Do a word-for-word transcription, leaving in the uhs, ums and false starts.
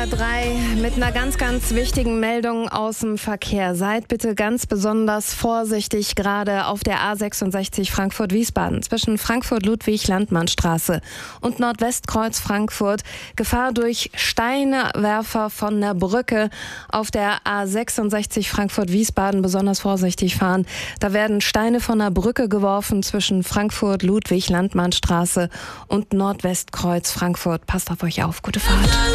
R drei mit einer ganz, ganz wichtigen Meldung aus dem Verkehr. Seid bitte ganz besonders vorsichtig, gerade auf der A sechsundsechzig Frankfurt-Wiesbaden zwischen Frankfurt-Ludwig-Landmann-Straße und Nordwestkreuz Frankfurt. Gefahr durch Steinewerfer von der Brücke. Auf der A sechsundsechzig Frankfurt-Wiesbaden besonders vorsichtig fahren. Da werden Steine von der Brücke geworfen zwischen Frankfurt-Ludwig-Landmann-Straße und Nordwestkreuz Frankfurt. Passt auf euch auf. Gute Fahrt.